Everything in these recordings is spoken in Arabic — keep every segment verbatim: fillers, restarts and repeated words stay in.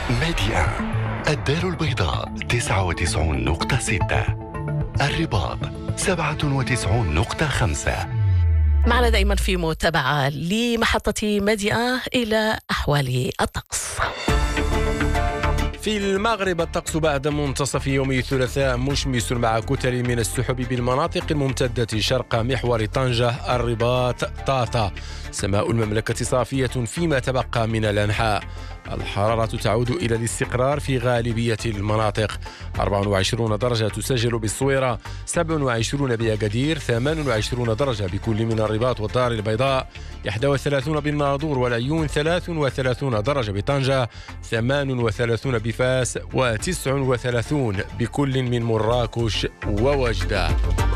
ميديا الدار البيضاء تسعة وتسعون نقطة ستة، الرباط سبعة وتسعون نقطة خمسة. معنا دائما في متابعة لمحطة ميديا إلى أحوال الطقس. في المغرب الطقس بعد منتصف يوم الثلاثاء مشمس مع كتل من السحب بالمناطق الممتدة شرق محور طنجة، الرباط، طاطا. سماء المملكة صافية فيما تبقى من الأنحاء. الحرارة تعود إلى الاستقرار في غالبية المناطق. أربعة وعشرين درجة تسجل بالصويرة، سبعة وعشرين بأكادير، ثمانية وعشرين درجة بكل من الرباط والدار البيضاء، واحد وثلاثين بالناظور والعيون، ثلاثة وثلاثين درجة بطنجة، ثمانية وثلاثين بفاس، وتسعة وثلاثين بكل من مراكش ووجدة.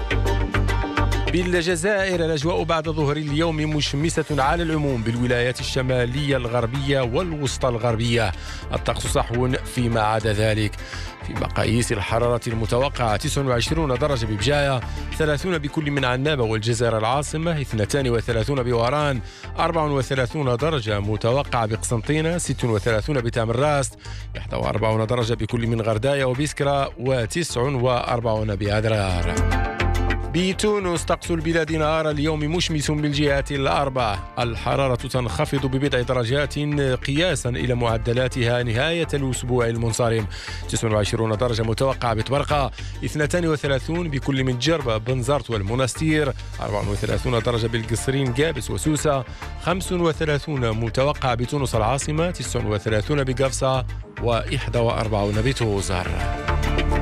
بالجزائر الأجواء بعد ظهر اليوم مشمسة على العموم بالولايات الشمالية الغربية والوسطى الغربية. الطقس صحو فيما عدا ذلك. في مقاييس الحرارة المتوقعة تسعة وعشرين درجة ببجاية، ثلاثين بكل من عنابة والجزائر العاصمة، اثنين وثلاثين بوهران، أربعة وثلاثين درجة متوقعة بقسنطينة، ستة وثلاثين بتامراست، واحد وأربعين درجة بكل من غرداية وبسكرة، وتسعة وأربعين بأدرار. بتونس طقس البلاد نهار اليوم مشمس بالجهات الأربع. الحرارة تنخفض ببضع درجات قياسا إلى معدلاتها نهاية الأسبوع المنصرم. تسعة وعشرين درجة متوقعة بتبرقة، اثنين وثلاثين بكل من جربة، بنزرت والمنستير، أربعة وثلاثين درجة بالقصرين، قابس وسوسة، خمسة وثلاثين متوقعة بتونس العاصمة، تسعة وثلاثين بقفصة، وواحد وأربعين بتوزر.